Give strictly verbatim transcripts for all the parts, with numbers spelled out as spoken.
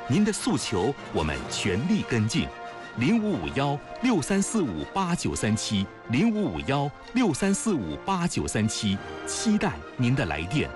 您的诉求我们全力跟进。零五五幺六三四五八九三七，零五五幺六三四五八九三七，期待您的来电。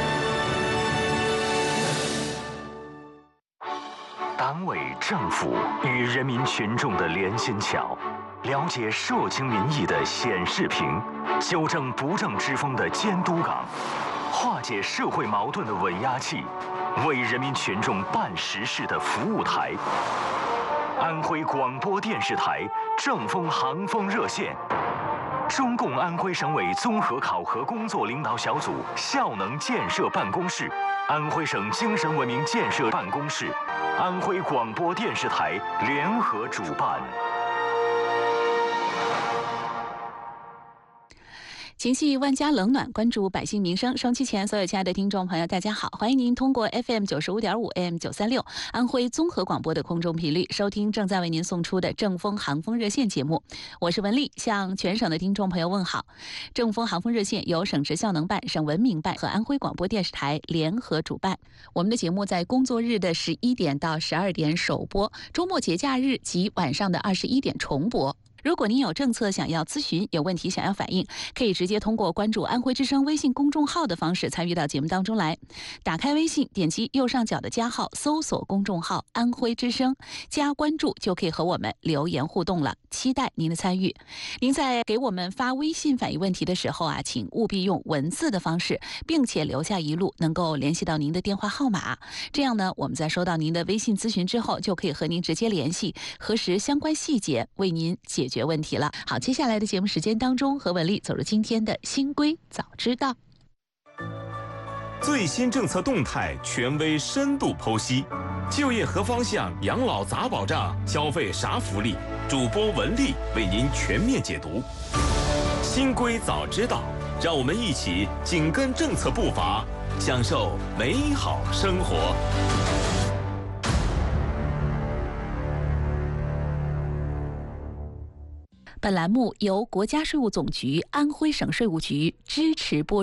党委政府与人民群众的连心桥，了解社情民意的显示屏，纠正不正之风的监督岗，化解社会矛盾的稳压器，为人民群众办实事的服务台。安徽广播电视台正风航风热线，中共安徽省委综合考核工作领导小组效能建设办公室，安徽省精神文明建设办公室，安徽广播电视台联合主办。 情绪万家冷暖，关注百姓民生。收音机前所有亲爱的听众朋友，大家好，欢迎您通过 F M 九十五点五 A M 九三六安徽综合广播的空中频率收听正在为您送出的正风航风热线节目。我是文丽，向全省的听众朋友问好。正风航风热线由省直效能办、省文明办和安徽广播电视台联合主办。我们的节目在工作日的十一点到十二点首播，周末节假日及晚上的二十一点重播。如果您有政策想要咨询，有问题想要反映，可以直接通过关注安徽之声微信公众号的方式参与到节目当中来。打开微信，点击右上角的加号，搜索公众号安徽之声，加关注就可以和我们留言互动了，期待您的参与。您在给我们发微信反映问题的时候啊，请务必用文字的方式，并且留下一路能够联系到您的电话号码，这样呢，我们在收到您的微信咨询之后，就可以和您直接联系，核实相关细节，为您解决问题了。好，接下来的节目时间当中，和文丽走入今天的新规早知道。 最新政策动态，权威深度剖析，就业何方向，养老咋保障，消费啥福利，主播文丽为您全面解读。新规早知道，让我们一起紧跟政策步伐，享受美好生活。 本栏目由国家税务总局、安徽省税务局支持播出。